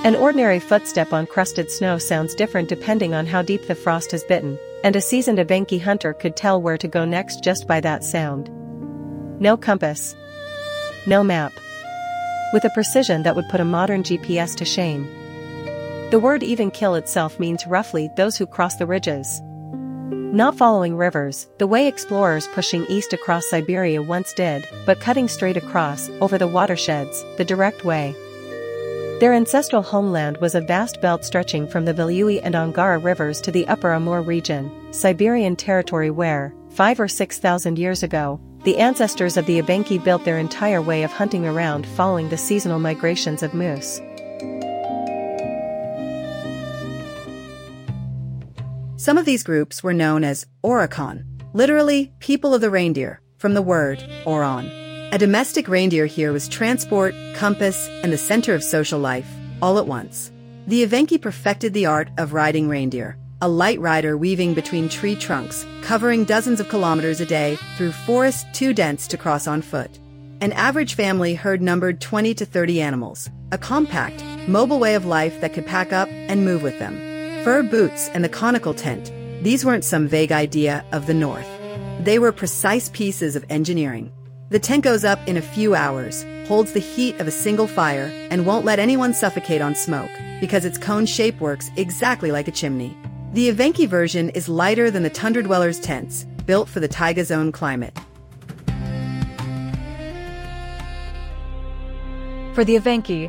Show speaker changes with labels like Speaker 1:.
Speaker 1: An ordinary footstep on crusted snow sounds different depending on how deep the frost has bitten, and a seasoned Evenki hunter could tell where to go next just by that sound. No compass. No map. With a precision that would put a modern GPS to shame. The word Evenkill itself means roughly those who cross the ridges. Not following rivers, the way explorers pushing east across Siberia once did, but cutting straight across, over the watersheds, the direct way. Their ancestral homeland was a vast belt stretching from the Viliui and Angara rivers to the upper Amur region, Siberian territory where, 5,000 or 6,000 years ago, the ancestors of the Evenki built their entire way of hunting around following the seasonal migrations of moose.
Speaker 2: Some of these groups were known as Orikon, literally people of the reindeer, from the word Oron. A domestic reindeer here was transport, compass, and the center of social life, all at once. The Evenki perfected the art of riding reindeer, a light rider weaving between tree trunks, covering dozens of kilometers a day through forests too dense to cross on foot. An average family herd numbered 20 to 30 animals, a compact, mobile way of life that could pack up and move with them. Fur boots and the conical tent, these weren't some vague idea of the North. They were precise pieces of engineering. The tent goes up in a few hours, holds the heat of a single fire, and won't let anyone suffocate on smoke, because its cone shape works exactly like a chimney. The Evenki version is lighter than the tundra dwellers' tents, built for the taiga zone climate.
Speaker 3: For the Evenki,